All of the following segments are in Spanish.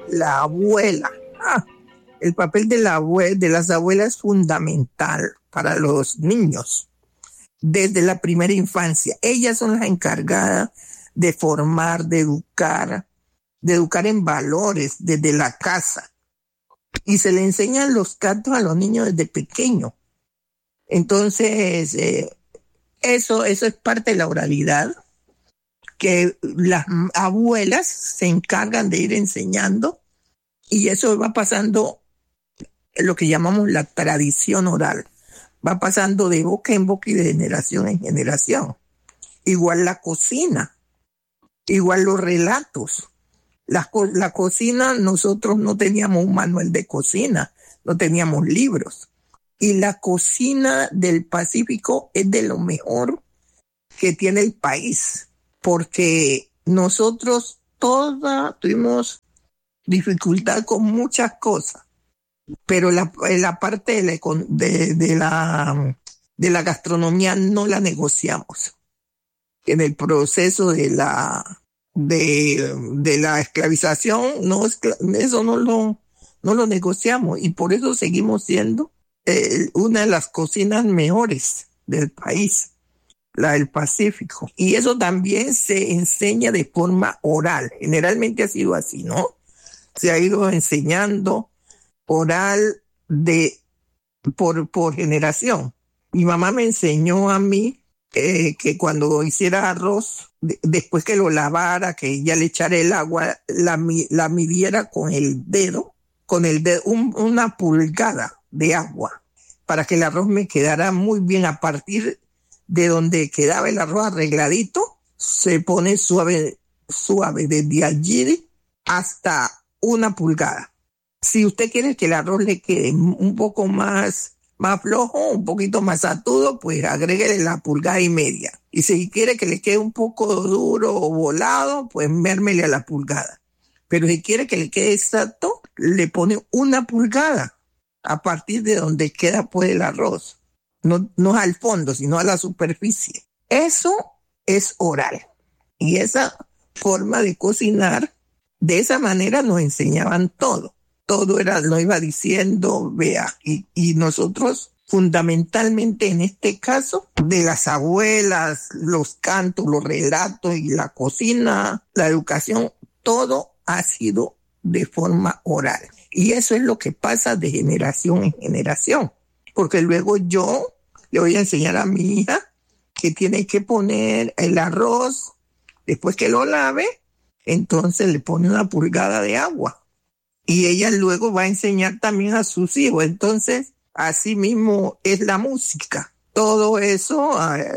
la abuela. El papel de las abuelas es fundamental para los niños desde la primera infancia. Ellas son las encargadas de formar, de educar en valores desde la casa. Y se le enseñan los cantos a los niños desde pequeños. Entonces, eso es parte de la oralidad que las abuelas se encargan de ir enseñando, y eso va pasando lo que llamamos la tradición oral. Va pasando de boca en boca y de generación en generación. Igual la cocina, igual los relatos. La cocina, nosotros no teníamos un manual de cocina, no teníamos libros. Y la cocina del Pacífico es de lo mejor que tiene el país, porque nosotros todas tuvimos dificultad con muchas cosas, pero la parte de la gastronomía no la negociamos. En el proceso de la esclavización, eso no lo negociamos, y por eso seguimos siendo una de las cocinas mejores del país, la del Pacífico. Y eso también se enseña de forma oral. Generalmente ha sido así, ¿no? Se ha ido enseñando oral por generación. Mi mamá me enseñó a mí que cuando hiciera arroz, después que lo lavara, que ella le echara el agua, la midiera con el dedo, una pulgada de agua, para que el arroz me quedara muy bien. A partir de donde quedaba el arroz arregladito, se pone suave desde allí hasta una pulgada. Si usted quiere que el arroz le quede un poco más flojo, un poquito más satudo, pues agréguele la pulgada y media. Y si quiere que le quede un poco duro o volado, pues mérmele a la pulgada. Pero si quiere que le quede exacto, le pone una pulgada a partir de donde queda pues el arroz. No al fondo, sino a la superficie. Eso es oral. Y esa forma de cocinar, de esa manera nos enseñaban todo. Todo lo iba diciendo, vea. Y nosotros, fundamentalmente en este caso, de las abuelas, los cantos, los relatos y la cocina, la educación, todo ha sido de forma oral. Y eso es lo que pasa de generación en generación. Porque luego yo le voy a enseñar a mi hija que tiene que poner el arroz, después que lo lave, entonces le pone una pulgada de agua. Y ella luego va a enseñar también a sus hijos. Entonces, así mismo es la música. Todo eso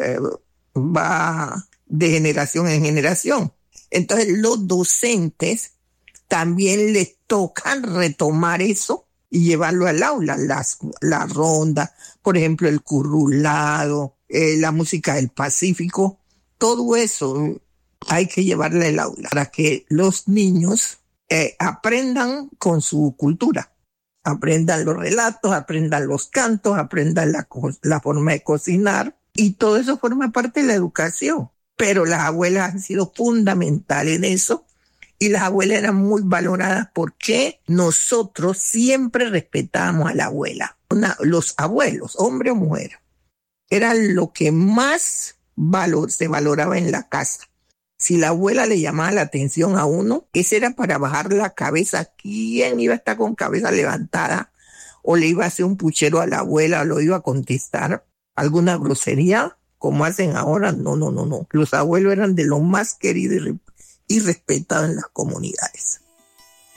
va de generación en generación. Entonces, los docentes también les toca retomar eso y llevarlo al aula. La ronda, por ejemplo, el currulado, la música del Pacífico. Todo eso hay que llevarle al aula para que los niños aprendan con su cultura, aprendan los relatos, aprendan los cantos, aprendan la forma de cocinar, y todo eso forma parte de la educación. Pero las abuelas han sido fundamentales en eso, y las abuelas eran muy valoradas porque nosotros siempre respetábamos a la abuela. Los abuelos, hombre o mujer, eran lo que más se valoraba en la casa. Si la abuela le llamaba la atención a uno, ese era para bajar la cabeza. ¿Quién iba a estar con cabeza levantada? ¿O le iba a hacer un puchero a la abuela? ¿O lo iba a contestar alguna grosería como hacen ahora? No. Los abuelos eran de lo más queridos y respetados en las comunidades.